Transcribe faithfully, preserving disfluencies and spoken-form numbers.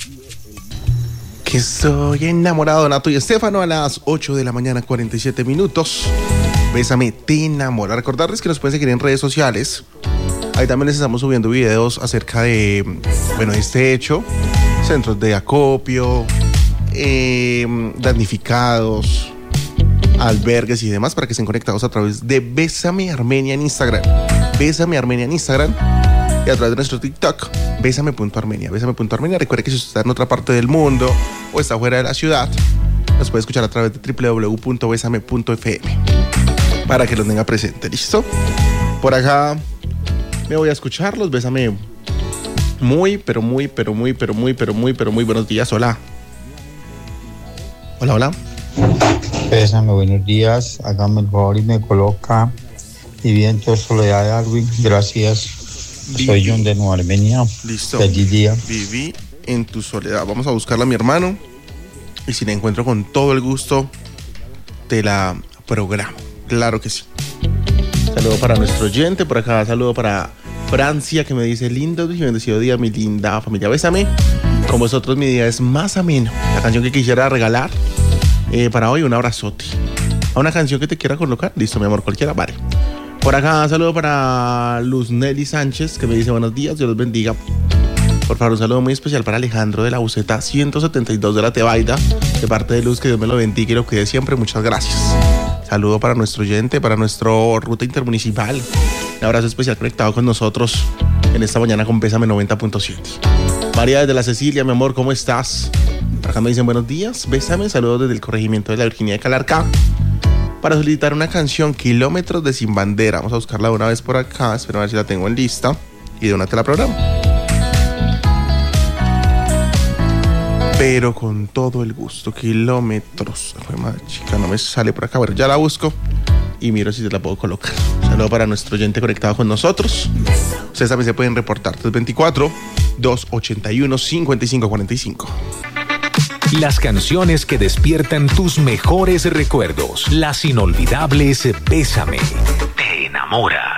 Que soy enamorado, Nato y Estefano, a las ocho de la mañana, cuarenta y siete minutos. Bésame, te enamora. Recordarles que nos pueden seguir en redes sociales. Ahí también les estamos subiendo videos acerca de, bueno, este hecho. Centros de acopio, eh, damnificados, albergues y demás, para que estén conectados a través de Bésame Armenia en Instagram. Bésame Armenia en Instagram. Y a través de nuestro TikTok, bésame punto armenia, bésame punto armenia. Recuerde que si usted está en otra parte del mundo o está fuera de la ciudad, nos puede escuchar a través de doble u doble u doble u punto besame punto efe eme para que los tenga presente. ¿Listo? Por acá me voy a escucharlos. Bésame muy, pero muy, pero muy, pero muy, pero muy, pero muy buenos días. Hola. Hola, hola. Bésame, buenos días. Hágame el favor y me coloca Viviendo Soledad de Darwin. Gracias. Viví. Soy John de Nueva Armenia. Listo. Feliz día. Viví en tu soledad. Vamos a buscarla a mi hermano. Y si la encuentro con todo el gusto, te la programo. Claro que sí. Saludo para nuestro oyente. Por acá, saludo para Francia, que me dice: lindo y bendecido día, mi linda familia. Bésame. Con vosotros mi día es más ameno. La canción que quisiera regalar eh, para hoy, un abrazote. ¿A una canción que te quiera colocar? Listo, mi amor, cualquiera, vale. Por acá, saludo para Luz Nelly Sánchez, que me dice: buenos días, Dios los bendiga. Por favor, un saludo muy especial para Alejandro de la Buceta ciento setenta y dos de la Tebaida, de parte de Luz, que Dios me lo bendiga y lo cuide siempre. Muchas gracias. Saludo para nuestro oyente, para nuestro ruta intermunicipal. Un abrazo especial conectado con nosotros en esta mañana con Bésame noventa punto siete. María desde la Cecilia, mi amor, ¿cómo estás? Por acá me dicen: buenos días, bésame. Saludos desde el corregimiento de la Virginia de Calarcá. Para solicitar una canción, Kilómetros de Sin Bandera. Vamos a buscarla una vez por acá. Espero a ver si la tengo en lista. Y de una te la programo. Pero con todo el gusto. Kilómetros. Ay, madre, chica, no me sale por acá. Bueno, ya la busco y miro si te la puedo colocar. Un saludo para nuestro oyente conectado con nosotros. Ustedes también se pueden reportar. tres dos cuatro, dos ocho uno, cinco cinco cuatro cinco. Las canciones que despiertan tus mejores recuerdos. Las inolvidables Bésame. Te enamora.